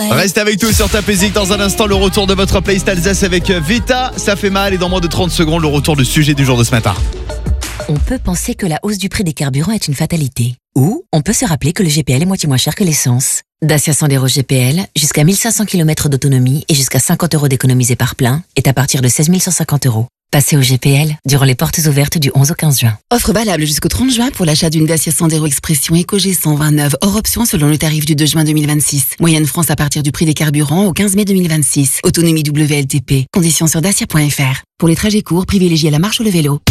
Reste avec nous sur Tapézik. Dans un instant, le retour de votre playlist Alsace avec Vita. Ça fait mal. Et dans moins de 30 secondes, le retour du sujet du jour de ce matin. On peut penser que la hausse du prix des carburants est une fatalité. Ou on peut se rappeler que le GPL est moitié moins cher que l'essence. Dacia Sandero GPL, jusqu'à 1500 km d'autonomie et jusqu'à 50 € d'économisés par plein, est à partir de 16 150 €. Passez au GPL durant les portes ouvertes du 11 au 15 juin. Offre valable jusqu'au 30 juin pour l'achat d'une Dacia Sandero Expression EcoG 129, hors option selon le tarif du 2 juin 2026. Moyenne France à partir du prix des carburants au 15 mai 2026. Autonomie WLTP. Conditions sur dacia.fr. Pour les trajets courts, privilégiez la marche ou le vélo.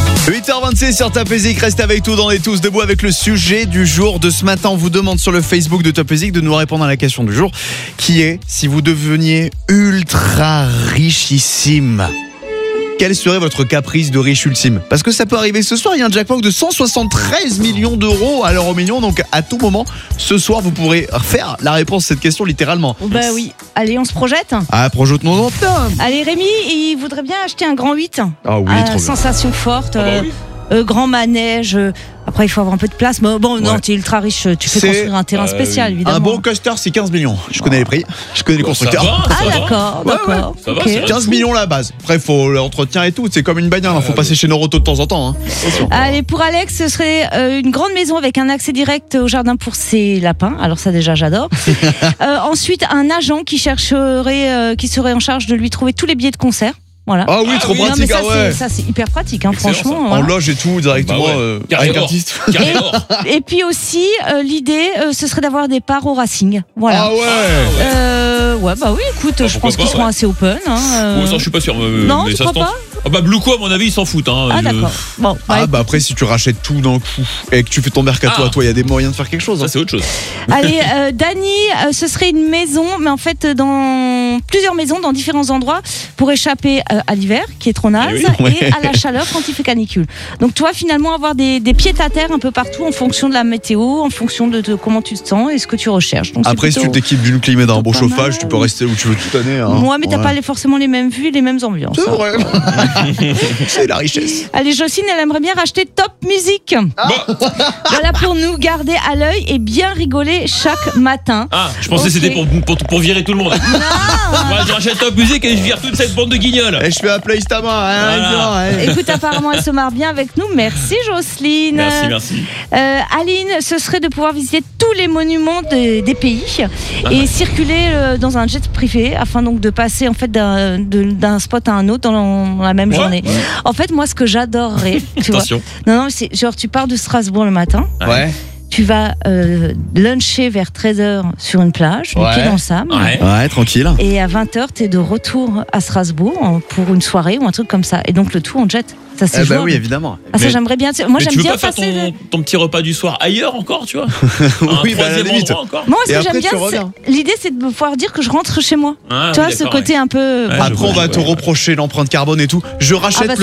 8h26 sur Tapézik, reste avec nous dans les tous debout avec le sujet du jour de ce matin. On vous demande sur le Facebook de Tapézik de nous répondre à la question du jour qui est: si vous deveniez ultra richissime, quel serait votre caprice de riche ultime? Parce que ça peut arriver ce soir, il y a un jackpot de 173 millions d'euros à l'euro million. Donc à tout moment, ce soir, vous pourrez faire la réponse à cette question littéralement. Bah oui, allez, on se projette. Ah, projette-nous en putain. Allez, Rémi, il voudrait bien acheter un grand 8. Ah oui, trop bien. Sensation forte, oui. grand manège. Après, il faut avoir un peu de place. Mais bon, non, t'es ultra riche, tu fais construire un terrain spécial, évidemment. Un bon coaster, c'est 15 millions. Je connais les prix, je connais les constructeurs. D'accord. Ça va, Ok. ça va. 15 millions la base. Après, il faut l'entretien et tout. C'est comme une bagnole. Il faut passer chez Noroto de temps en temps. Hein. Allez, pour Alex, ce serait une grande maison avec un accès direct au jardin pour ses lapins. Alors ça, déjà, j'adore. Ensuite, un agent qui chercherait, qui serait en charge de lui trouver tous les billets de concert. Voilà. Ah oui, trop Non, pratique. mais ça, Ah ouais. ça, c'est hyper pratique, hein, Excellent, franchement. En voilà. loge et tout, directement Carré avec or. artiste. Carré or. Et puis aussi, l'idée, ce serait d'avoir des parts au Racing. Voilà. Ah ouais. Ouais, bah oui, écoute, je pourquoi pense qu'ils pas, seront ouais. assez open. Hein, Ça, je suis pas sûr. Non, mais tu ça se crois tente. pas? Ah bah Blueco, à mon avis, ils s'en foutent. Hein. Ah d'accord. Bon, Ah bah après, si tu rachètes tout d'un coup et que tu fais ton mercato à toi, il y a des moyens de faire quelque chose. Ça, Hein. c'est autre chose. Allez, Dany, ce serait une maison, mais en fait dans plusieurs maisons, dans différents endroits, pour échapper à l'hiver, qui est trop naze, Eh oui, et à la chaleur quand il fait canicule. Donc toi, finalement, avoir des pieds-à-terre un peu partout en fonction de la météo, en fonction de comment tu te sens et ce que tu recherches. Donc, Après, si tu t'équipes d'une clim et d'un bon pas chauffage, mal. tu peux rester où tu veux toute l'année. Hein. Moi, mais t'as Ouais. pas forcément les mêmes vues et les mêmes ambiances. C'est hein. vrai. C'est la richesse. Allez, Jocelyne, elle aimerait bien racheter Top Music. Voilà, pour nous garder à l'œil et bien rigoler chaque matin. Ah, je pensais que c'était pour virer tout le monde. Moi, je rachète Top Music et je vire toute cette bande de guignols. Et je fais un playlist à moi. Hein, Voilà. ouais. Écoute, apparemment, elle se marre bien avec nous. Merci, Jocelyne. Merci. Aline, ce serait de pouvoir visiter tous les monuments des pays et circuler dans un jet privé afin donc de passer en fait d'un spot à un autre dans la même journée. En fait, moi, ce que j'adorerais, tu vois, Attention. non, c'est genre tu pars de Strasbourg le matin, Ouais. tu vas luncher vers 13h sur une plage, les Ouais. pieds dans le sable. Ouais. Ouais, tranquille. Et à 20h, t'es de retour à Strasbourg pour une soirée ou un truc comme ça. Et donc le tout en jet. Ça, c'est Eh bah jouable. oui, évidemment. Ah, ça, Mais- j'aimerais bien. Moi, Mais j'aime tu veux bien pas faire passer. ton petit repas du soir ailleurs encore, tu vois? Oui, bah, à la troisième limite. endroit encore. Moi, Et ce que après, j'aime bien, tu reviens. l'idée, c'est de pouvoir dire que je rentre chez moi. Ah, Tu vois, oui, ce d'accord, côté un peu. Ouais. Après, on va Ouais. te reprocher l'empreinte carbone et tout. Je rachète Ah bah, le